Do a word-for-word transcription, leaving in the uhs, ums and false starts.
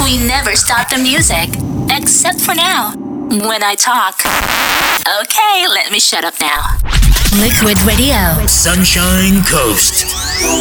We never stop the music. Except for now. When I talk. Okay, let me shut up now. Liquid Radio. Sunshine Coast.